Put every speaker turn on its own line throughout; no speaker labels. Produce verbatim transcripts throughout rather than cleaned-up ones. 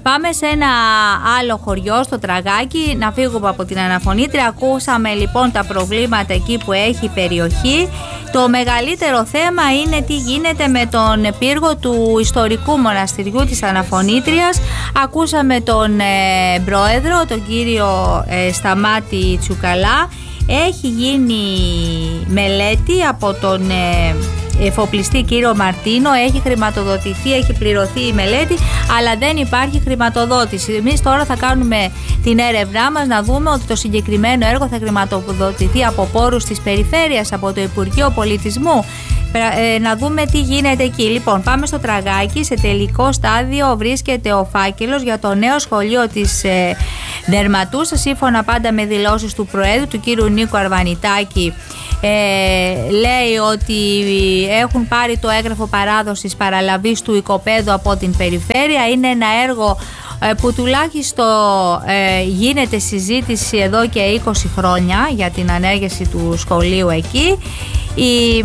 Πάμε σε ένα άλλο χωριό, στο Τραγάκι, να φύγουμε από την αναφωνήτρια. Ακούσαμε λοιπόν τα προβλήματα εκεί που έχει η περιοχή. Το μεγαλύτερο θέμα είναι τι γίνεται με τον πύργο του ιστορικού μοναστηριού της Αναφωνήτριας. Ακούσαμε τον ε, πρόεδρο, τον κύριο ε, Σταμάτη Τσουκαλά. Έχει γίνει μελέτη από τον ε, εφοπλιστή κύριο Μαρτίνο, έχει χρηματοδοτηθεί, έχει πληρωθεί η μελέτη, αλλά δεν υπάρχει χρηματοδότηση. Εμείς τώρα θα κάνουμε την έρευνά μας να δούμε ότι το συγκεκριμένο έργο θα χρηματοδοτηθεί από πόρους της περιφέρειας, από το Υπουργείο Πολιτισμού. Να δούμε τι γίνεται εκεί. Λοιπόν, πάμε στο Τραγάκι. Σε τελικό στάδιο βρίσκεται ο φάκελος για το νέο σχολείο της ε, Δερματούσα, σύμφωνα πάντα με δηλώσεις του Προέδρου, του κύριου Νίκου Αρβανιτάκη. Ε, λέει ότι έχουν πάρει το έγγραφο παράδοσης παραλαβής του οικοπαίδου από την περιφέρεια. Είναι ένα έργο ε, που τουλάχιστον ε, γίνεται συζήτηση εδώ και είκοσι χρόνια για την ανέργεια του σχολείου εκεί. Η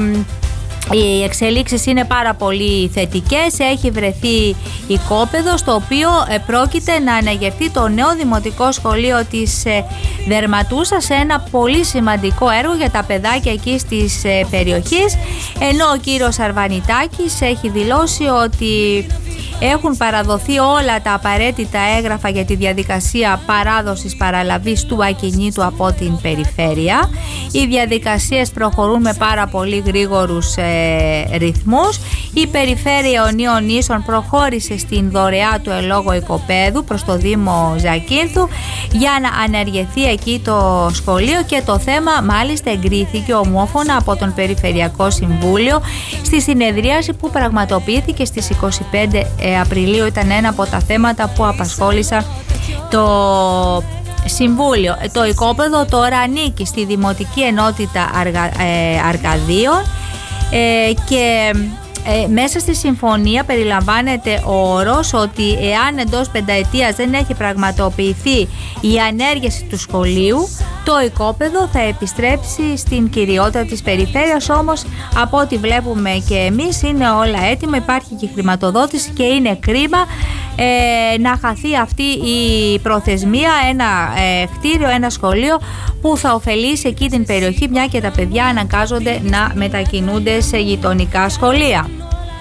Οι εξελίξεις είναι πάρα πολύ θετικές. Έχει βρεθεί οικόπεδο στο οποίο πρόκειται να αναγερθεί το νέο δημοτικό σχολείο της Δερματούσα, σε ένα πολύ σημαντικό έργο για τα παιδάκια εκεί της περιοχής, ενώ ο κύριος Αρβανιτάκης έχει δηλώσει ότι έχουν παραδοθεί όλα τα απαραίτητα έγγραφα για τη διαδικασία παράδοσης παραλαβής του ακινήτου από την περιφέρεια. Οι διαδικασίες προχωρούν με πάρα πολύ γρήγορους ε, ρυθμούς. Η Περιφέρεια Ιωνίων Νήσων προχώρησε στην δωρεά του ελόγω οικοπαίδου προς το Δήμο Ζακίνθου για να ανεργεθεί εκεί το σχολείο, και το θέμα μάλιστα εγκρίθηκε ομόφωνα από τον Περιφερειακό Συμβούλιο στη συνεδρίαση που πραγματοποιήθηκε στις είκοσι πέντε Απριλίου. Ήταν ένα από τα θέματα που απασχόλησαν το Συμβούλιο. Το οικόπεδο τώρα ανήκει στη Δημοτική Ενότητα Αργα, ε, Αρκαδίων ε, και ε, μέσα στη συμφωνία περιλαμβάνεται ο όρος ότι εάν εντός πενταετίας δεν έχει πραγματοποιηθεί η ανέργεια του σχολείου, το οικόπεδο θα επιστρέψει στην κυριότητα της περιφέρειας. Όμως από ό,τι βλέπουμε και εμείς είναι όλα έτοιμα, υπάρχει και χρηματοδότηση και είναι κρίμα ε, να χαθεί αυτή η προθεσμία. Ένα ε, κτίριο, ένα σχολείο που θα ωφελήσει εκεί την περιοχή, μια και τα παιδιά αναγκάζονται να μετακινούνται σε γειτονικά σχολεία.